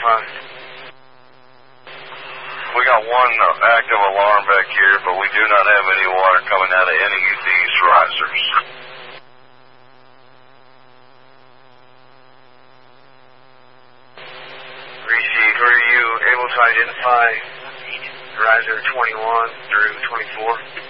We got one active alarm back here, but we do not have any water coming out of any of these risers. Receive. Are you able to identify riser 21 through 24?